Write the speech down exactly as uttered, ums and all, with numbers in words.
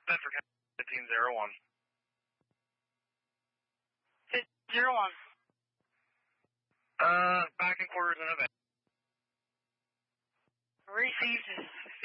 Bedford fifteen zero one. Zero one. Uh, back in quarters in event. Received